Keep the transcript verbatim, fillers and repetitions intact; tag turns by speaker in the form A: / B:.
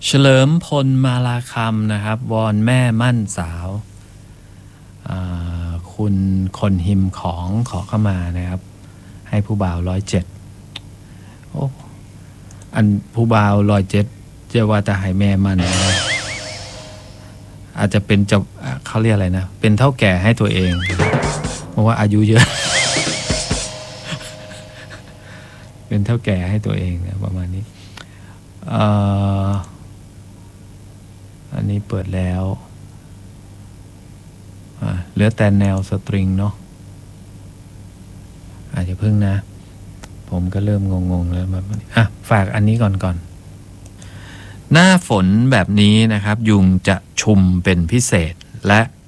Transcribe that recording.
A: เฉลิมพลมาลาคำนะครับวอนแม่มั่นสาวคุณคนหิมของขอเข้ามานะครับให้ผู้บ่าวร้อยเจ็ดโอ้อันผู้บ่าวร้อยเจ็ดจะว่าจะให้แม่มันนะอาจจะเป็นจะเขาเรียกอะไรนะเป็นเท่าแก่ให้ตัวเองเพราะว่าอายุเยอะ เป็นเท่าแก่ให้ตัวเองนะประมาณนี้อันนี้เปิดแล้วเหลือแต่แนวสตริงเนาะอาจจะพึ่งนะผมก็เริ่มงงๆแล้วแบบอ่ะฝากอันนี้ก่อนก่อนหน้าฝนแบบนี้นะครับยุงจะชุมเป็นพิเศษและ